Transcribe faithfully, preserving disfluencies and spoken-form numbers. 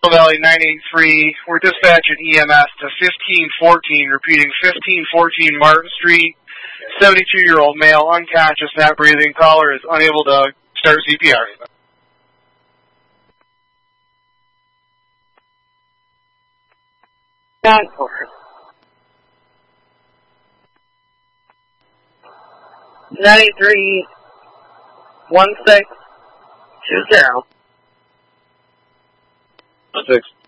Valley nine eight three, we're dispatching E M S to fifteen fourteen, repeating fifteen fourteen Martin Street, seventy-two-year-old male, unconscious, not breathing, caller is unable to start C P R. nine four. nine eight three, one six two zero. Six